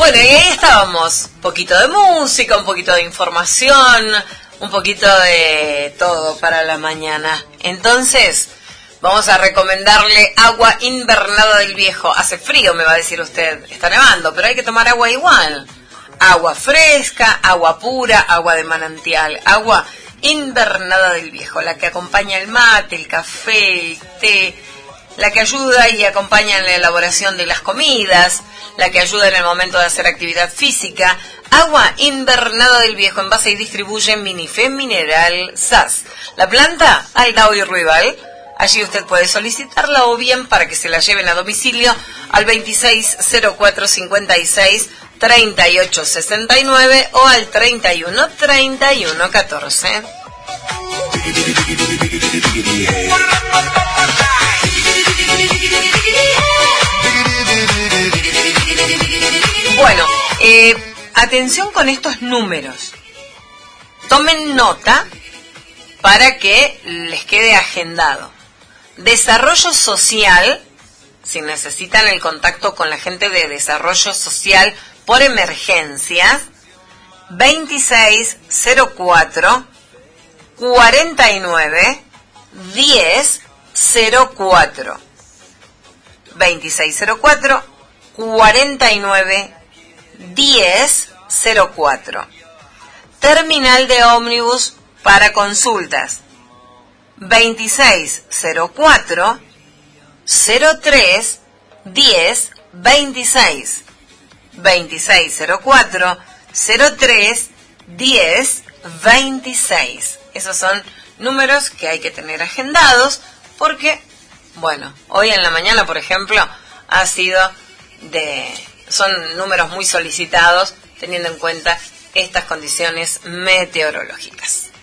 Bueno, y ahí estábamos, un poquito de música, un poquito de información, un poquito de todo para la mañana. Entonces, vamos a recomendarle agua invernada del Viejo. Hace frío, me va a decir usted, está nevando, pero hay que tomar agua igual. Agua fresca, agua pura, agua de manantial, agua invernada del Viejo, la que acompaña el mate, el café, el té, la que ayuda y acompaña en la elaboración de las comidas, la que ayuda en el momento de hacer actividad física. Agua invernada del Viejo, envase y distribuye Minifé Mineral SAS. La planta, Aldao y Ruibal. Allí usted puede solicitarla o bien para que se la lleven a domicilio al 2604563869 o al 313114. Bueno, atención con estos números. Tomen nota para que les quede agendado. Desarrollo social, si necesitan el contacto con la gente de desarrollo social por emergencias, 2604 49 10 04. 2604 49 10 04. Terminal de ómnibus para consultas 2604 03 10 26. 2604 03 10 26. Esos son números que hay que tener agendados porque, bueno, hoy en la mañana, por ejemplo, son números muy solicitados teniendo en cuenta estas condiciones meteorológicas.